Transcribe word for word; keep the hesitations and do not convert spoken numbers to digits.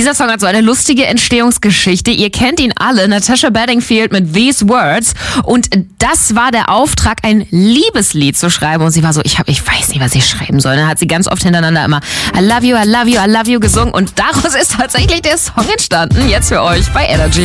Dieser Song hat so eine lustige Entstehungsgeschichte. Ihr kennt ihn alle, Natasha Bedingfield mit These Words. Und das war der Auftrag, ein Liebeslied zu schreiben. Und sie war so, ich hab, ich weiß nicht, was ich schreiben soll. Dann hat sie ganz oft hintereinander immer I love you, I love you, I love you gesungen. Und daraus ist tatsächlich der Song entstanden. Jetzt für euch bei Energy.